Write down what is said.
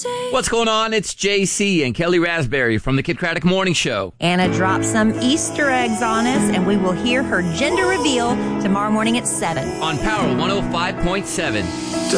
What's going on? It's JC and Kelly Raspberry from the Kid Craddock Morning Show. Anna dropped some Easter eggs on us, and we will hear her gender reveal tomorrow morning at 7. On Power 105.7.